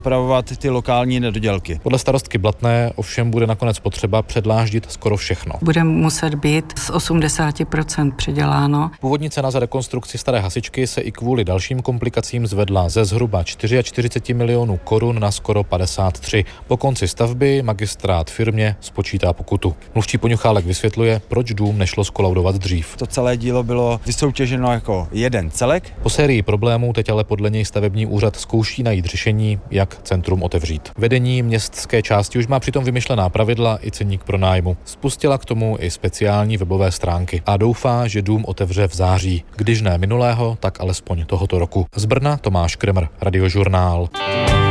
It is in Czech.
opravovat ty lokální nedodělky. Podle starostky Blatné ovšem bude nakonec potřeba předláždit skoro všechno. Bude muset být z 80% předěláno. Původní cena za rekonstrukci staré hasičky se i kvůli dalším komplikacím zvedla ze zhruba 44 milionů korun na skoro 53. Po konci stavby magistrát firmě spočítá pokutu. Mluvčí Poňuchálek vysvětluje, proč dům nešlo skolaudovat dřív. To celé dílo bylo vysoutěženo jako jeden celek. Po sérii problémů teď ale podle něj stavební úřad zkouší najít řešení, jak centrum otevřít. Vedení městské části už má přitom vymyšlená pravidla i ceník pronájmu. Spustila k tomu i speciální webové stránky a doufá, že dům otevře v září. Když ne minulého, tak alespoň tohoto roku. Z Brna Tomáš Kremr, Radiožurnál.